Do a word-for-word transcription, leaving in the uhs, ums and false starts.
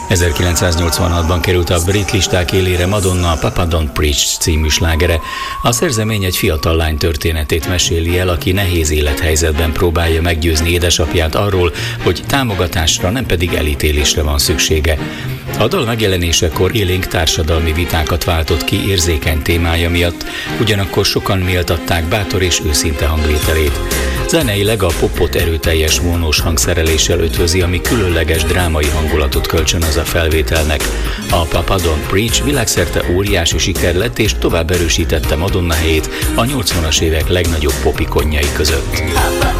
ezerkilencszáznyolcvanhatban került a brit listák élére Madonna Papa Don't Preach című slágere. A szerzemény egy fiatal lány történetét meséli el, aki nehéz élethelyzetben próbálja meggyőzni édesapját arról, hogy támogatásra, nem pedig elítélésre van szüksége. A dal megjelenésekor élénk társadalmi vitákat váltott ki érzékeny témája miatt, ugyanakkor sokan méltatták bátor és őszinte hangvételét. Zeneileg a popot erőteljes mónós hangszereléssel ötvözi, ami különleges drámai hangulatot kölcsönöz a felvételnek. A Papa Don't Preach világszerte óriási siker lett, és tovább erősítette Madonna helyét a nyolcvanas évek legnagyobb popikonjai között.